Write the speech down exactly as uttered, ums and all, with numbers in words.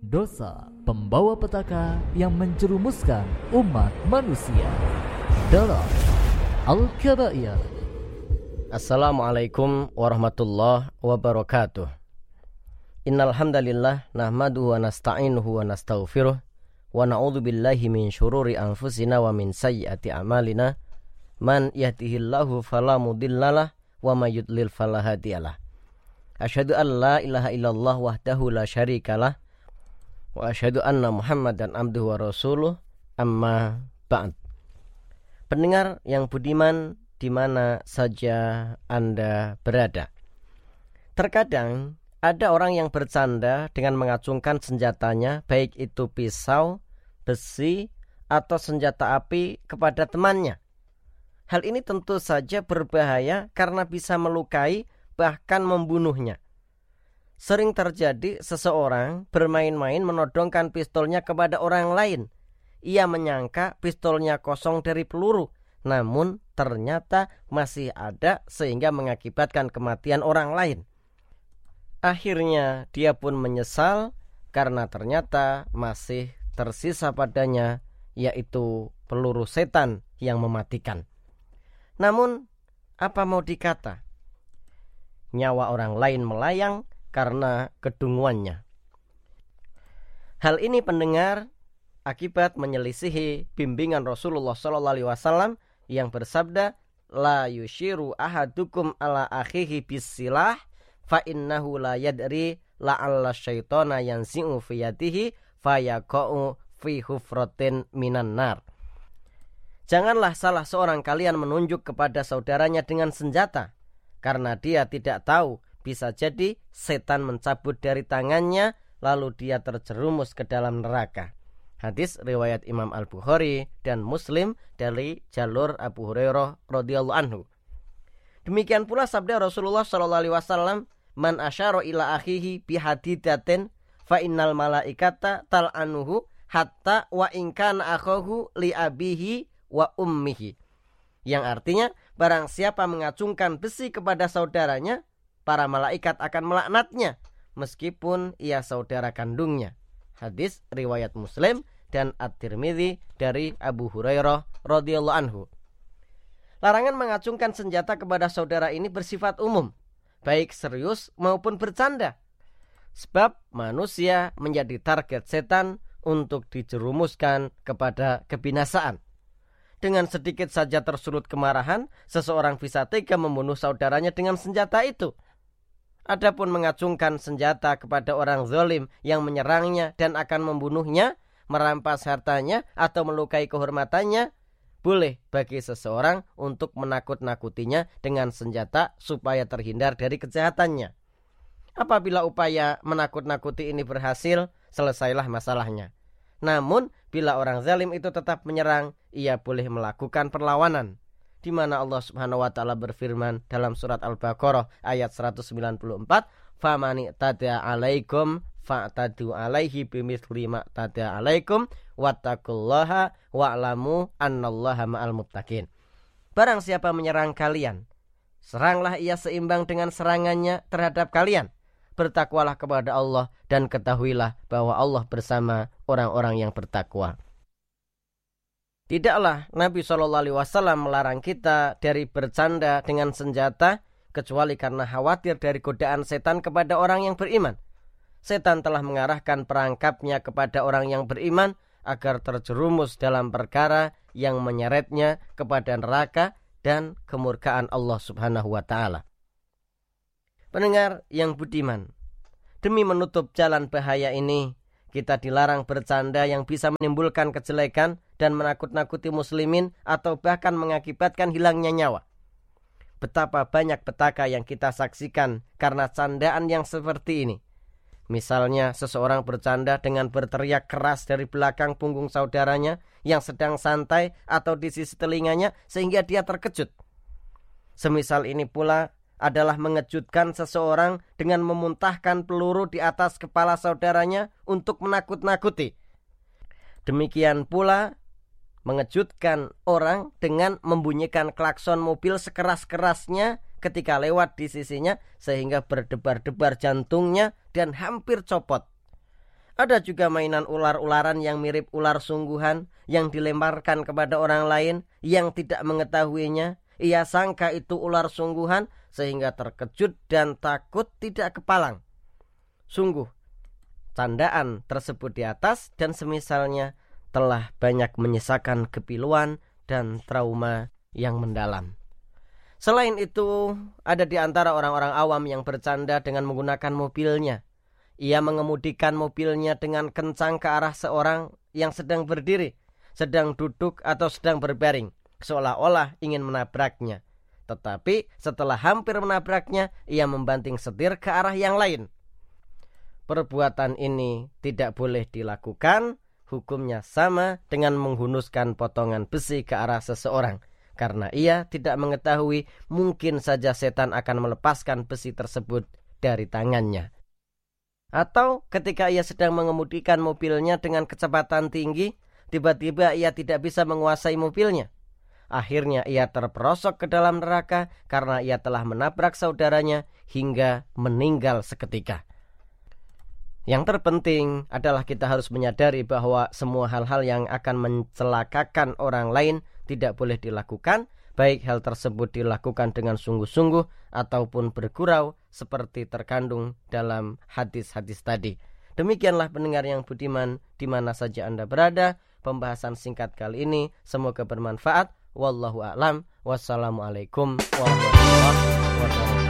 dosa pembawa petaka yang menjerumuskan umat manusia dalam Al-Kabair. Assalamualaikum warahmatullahi wabarakatuh. Innal hamdalillah nahmaduhu wa nasta'inuhu wa nastaghfiruh wa na'udzu billahi min syururi anfusina wa min sayyiati a'malina. Man yahdihillahu fala mudhillalah wa may yudlil fala hadiyalah. Asyhadu an la ilaha illallah wahdahu la syarikalah wa asyhadu anna Muhammadan abduhu wa rasuluh, amma ba'd. Pendengar yang budiman di mana saja Anda berada. Terkadang ada orang yang bercanda dengan mengacungkan senjatanya, baik itu pisau, besi, atau senjata api kepada temannya. Hal ini tentu saja berbahaya karena bisa melukai bahkan membunuhnya. Sering terjadi seseorang bermain-main menodongkan pistolnya kepada orang lain. Ia menyangka pistolnya kosong dari peluru, namun ternyata masih ada sehingga mengakibatkan kematian orang lain. Akhirnya dia pun menyesal karena ternyata masih tersisa padanya, yaitu peluru setan yang mematikan. Namun apa mau dikata? Nyawa orang lain melayang karena kedunguannya. Hal ini pendengar akibat menyelisihi bimbingan Rasulullah shallallahu alaihi wasallam yang bersabda, la yushiru ahadukum ala akhihi bisilah fa innahu la yadri la'alla syaitana yansi'u fi yadihi fayaqa'u fi hufratin minan nar. Janganlah salah seorang kalian menunjuk kepada saudaranya dengan senjata, karena dia tidak tahu, bisa jadi setan mencabut dari tangannya lalu dia terjerumus ke dalam neraka. Hadis riwayat Imam Al-Bukhari dan Muslim dari jalur Abu Hurairah radhiyallahu anhu. Demikian pula sabda Rasulullah sallallahu alaihi wasallam, man asyara ila akhihi bihadidatin fa innal malaikata tal'anuhu hatta wa in kana akhahu li abihi wa ummihi. Yang artinya, barang siapa mengacungkan besi kepada saudaranya, para malaikat akan melaknatnya meskipun ia saudara kandungnya. Hadis riwayat Muslim dan At-Tirmidzi dari Abu Hurairah radhiyallahu anhu. Larangan mengacungkan senjata kepada saudara ini bersifat umum, baik serius maupun bercanda. Sebab manusia menjadi target setan untuk dijerumuskan kepada kebinasaan. Dengan sedikit saja tersulut kemarahan, seseorang bisa tega membunuh saudaranya dengan senjata itu. Adapun mengacungkan senjata kepada orang zalim yang menyerangnya dan akan membunuhnya, merampas hartanya atau melukai kehormatannya, boleh bagi seseorang untuk menakut-nakutinya dengan senjata supaya terhindar dari kejahatannya. Apabila upaya menakut-nakuti ini berhasil, selesailah masalahnya. Namun, bila orang zalim itu tetap menyerang, ia boleh melakukan perlawanan. Di mana Allah Subhanahu wa taala berfirman dalam surat Al-Baqarah ayat seratus sembilan puluh empat, "Famani tada 'alaikum fa'tadu 'alaihi bimithli ma tada 'alaikum wattaqullaha wa'lamu annallaha ma'al muttaqin." Barang siapa menyerang kalian, seranglah ia seimbang dengan serangannya terhadap kalian. Bertakwalah kepada Allah dan ketahuilah bahwa Allah bersama orang-orang yang bertakwa. Tidaklah Nabi shallallahu alaihi wasallam melarang kita dari bercanda dengan senjata kecuali karena khawatir dari godaan setan kepada orang yang beriman. Setan telah mengarahkan perangkapnya kepada orang yang beriman agar terjerumus dalam perkara yang menyeretnya kepada neraka dan kemurkaan Allah Subhanahu wa taala. Pendengar yang budiman, demi menutup jalan bahaya ini, kita dilarang bercanda yang bisa menimbulkan kejelekan dan menakut-nakuti muslimin atau bahkan mengakibatkan hilangnya nyawa. Betapa banyak petaka yang kita saksikan karena candaan yang seperti ini. Misalnya seseorang bercanda dengan berteriak keras dari belakang punggung saudaranya yang sedang santai atau di sisi telinganya sehingga dia terkejut. Semisal ini pula adalah mengejutkan seseorang dengan memuntahkan peluru di atas kepala saudaranya untuk menakut-nakuti. Demikian pula mengejutkan orang dengan membunyikan klakson mobil sekeras-kerasnya ketika lewat di sisinya sehingga berdebar-debar jantungnya dan hampir copot. Ada juga mainan ular-ularan yang mirip ular sungguhan yang dilemparkan kepada orang lain yang tidak mengetahuinya. Ia sangka itu ular sungguhan sehingga terkejut dan takut tidak kepalang. Sungguh, candaan tersebut di atas dan semisalnya telah banyak menyisakan kepiluan dan trauma yang mendalam. Selain itu, ada di antara orang-orang awam yang bercanda dengan menggunakan mobilnya. Ia mengemudikan mobilnya dengan kencang ke arah seorang yang sedang berdiri, sedang duduk atau sedang berbaring, seolah-olah ingin menabraknya. Tetapi setelah hampir menabraknya, ia membanting setir ke arah yang lain. Perbuatan ini tidak boleh dilakukan. Hukumnya sama dengan menghunuskan potongan besi ke arah seseorang. Karena ia tidak mengetahui, mungkin saja setan akan melepaskan besi tersebut dari tangannya. Atau ketika ia sedang mengemudikan mobilnya dengan kecepatan tinggi, tiba-tiba ia tidak bisa menguasai mobilnya. Akhirnya ia terperosok ke dalam neraka karena ia telah menabrak saudaranya hingga meninggal seketika. Yang terpenting adalah kita harus menyadari bahwa semua hal-hal yang akan mencelakakan orang lain tidak boleh dilakukan, baik hal tersebut dilakukan dengan sungguh-sungguh ataupun bergurau seperti terkandung dalam hadis-hadis tadi. Demikianlah pendengar yang budiman di mana saja Anda berada. Pembahasan singkat kali ini semoga bermanfaat. Wallahu a'lam. Wassalamualaikum warahmatullahi wabarakatuh.